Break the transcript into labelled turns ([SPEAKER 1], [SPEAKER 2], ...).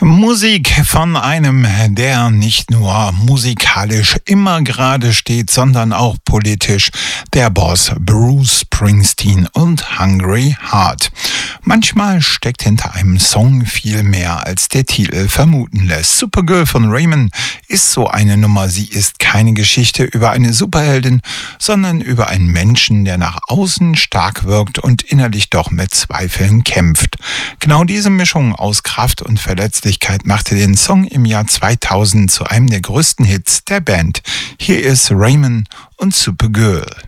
[SPEAKER 1] Musik von einem, der nicht nur musikalisch immer gerade steht, sondern auch politisch, der Boss Bruce Springsteen und Hungry Heart. Manchmal steckt hinter einem Song viel mehr, als der Titel vermuten lässt. Supergirl von Raymond ist so eine Nummer. Sie ist keine Geschichte über eine Superheldin, sondern über einen Menschen, der nach außen stark wirkt und innerlich doch mit Zweifeln kämpft. Genau diese Mischung aus Kraft und Verletzlichkeit machte den Song im Jahr 2000 zu einem der größten Hits der Band. Hier ist Raymond und Supergirl.